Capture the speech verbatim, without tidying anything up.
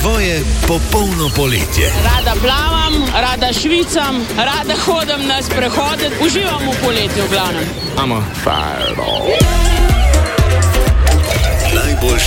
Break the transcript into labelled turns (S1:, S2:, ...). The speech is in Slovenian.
S1: tvoje popolno poletje.
S2: Rada plavam, rada švicam, rada hodim na sprehode, uživam v poletju v glavnem.
S1: Amo. Najboljši